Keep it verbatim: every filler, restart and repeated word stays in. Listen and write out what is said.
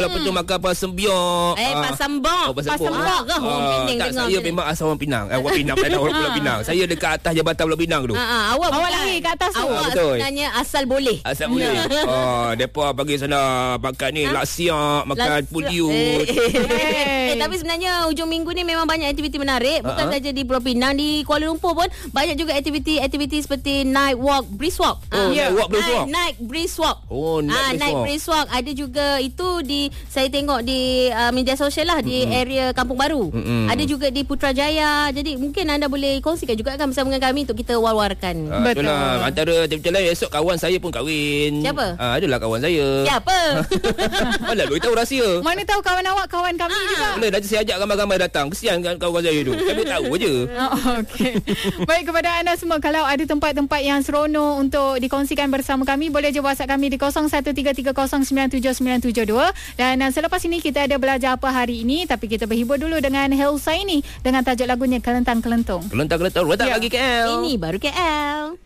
lepas tu makan pasam biok. Eh, pasam bok. Oh, pasam Pasam bok. bok ke orang Penang Tak, dengar saya macam memang asal orang Pinang. Eh, orang Pinang, tak ada orang Pulau Pinang. Saya dekat atas Jabatan Pulau Pinang tu. Ha, ha, awak Awak bukan. lahir kat atas tu. Awak Ah, betul. sebenarnya asal boleh. Asal boleh. Oh, depa bagi sana makan ni laksiak, makan Las- pudiut. Eh, eh, tapi sebenarnya hujung minggu ni memang banyak aktiviti menarik. Bukan Ha-ha. saja di Pulau Pinang, di Kuala Lumpur pun banyak juga aktiviti-aktiviti seperti night walk, brisk walk. Oh, Ah, night walk, brisk night- walk. Night brisk walk. Oh, night Ah, brisk night walk. brisk walk. Ada juga itu di saya tengok di uh, media sosial lah di mm-hmm. area Kampung Baru. Mm-mm. Ada juga di Putrajaya. Jadi mungkin anda boleh kongsikan juga kan bersama dengan kami untuk kita war-warkan. Ah, Betul. itulah antara aktiviti lain. Esok kawan saya pun kahwin. Siapa? Ah, adalah kawan saya. Siapa? Malah beritahu rahsia. Mana tahu kawan awak kawan kami juga. Boleh, nanti saya ajak ramai-ramai datang. Kesian kan kawan saya tu. Saya boleh tahu je. Oh, okey. Baik, kepada anda semua, kalau ada tempat-tempat yang seronok untuk dikongsikan bersama kami, boleh je WhatsApp kami di kosong satu tiga tiga kosong sembilan tujuh sembilan tujuh dua. Dan uh, selepas ini kita ada belajar apa hari ini, tapi kita berhibur dulu dengan Helsa ini dengan tajuk lagunya Kelentang Kelentung. Kelentang-kelentang. Letak Ya. lagi K L. Ini baru K L.